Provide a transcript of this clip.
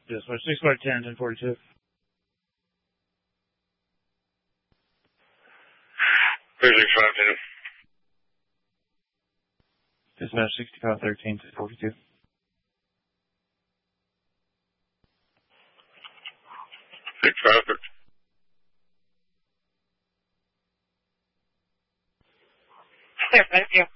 Dispatch 6510, 1042. Clear 6510. Dispatch 6513, 1042. Clear, thank you.